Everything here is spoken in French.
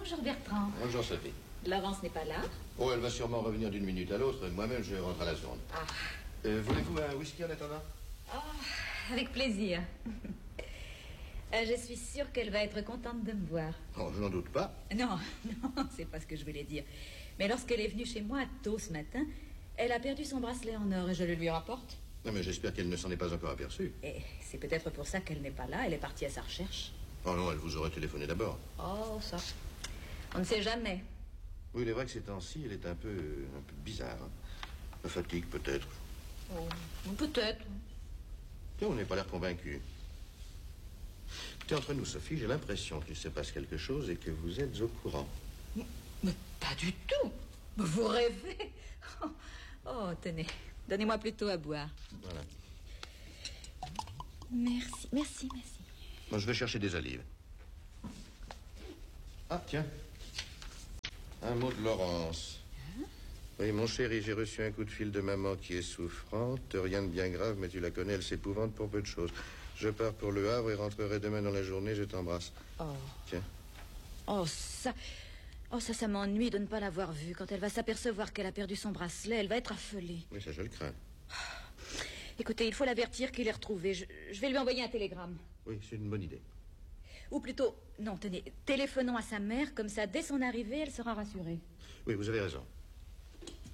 Bonjour Bertrand. Bonjour Sophie. Laurence n'est pas là? Oh, elle va sûrement revenir d'une minute à l'autre. Moi-même, je rentre à la seconde. Ah. Voulez-vous un whisky en attendant? Oh, avec plaisir. Je suis sûre qu'elle va être contente de me voir. Oh, je n'en doute pas. Non, c'est pas ce que je voulais dire. Mais lorsqu'elle est venue chez moi tôt ce matin, elle a perdu son bracelet en or et je le lui rapporte. Non, mais j'espère qu'elle ne s'en est pas encore aperçue. Et c'est peut-être pour ça qu'elle n'est pas là. Elle est partie à sa recherche. Oh non, elle vous aurait téléphoné d'abord. Oh, ça. On ne sait jamais. Oui, il est vrai que ces temps-ci, elle est un peu bizarre. Hein. La fatigue, peut-être. Oh, peut-être. Tiens, on n'est pas l'air convaincu. Écoutez, entre nous, Sophie, j'ai l'impression qu'il se passe quelque chose et que vous êtes au courant. Mais pas du tout. Vous rêvez. Oh, tenez. Donnez-moi plutôt à boire. Voilà. Merci. Moi, je vais chercher des olives. Ah, tiens. Un mot de Laurence. Hein? Oui, mon chéri, j'ai reçu un coup de fil de maman qui est souffrante. Rien de bien grave, mais tu la connais, elle s'épouvante pour peu de choses. Je pars pour Le Havre et rentrerai demain dans la journée. Je t'embrasse. Oh. Tiens. Oh, ça m'ennuie de ne pas l'avoir vue. Quand elle va s'apercevoir qu'elle a perdu son bracelet, elle va être affolée. Oui, ça, je le crains. Écoutez, il faut l'avertir qu'il est retrouvé. Je vais lui envoyer un télégramme. Oui, c'est une bonne idée. Ou plutôt, non, tenez, téléphonons à sa mère, comme ça, dès son arrivée, elle sera rassurée. Oui, vous avez raison.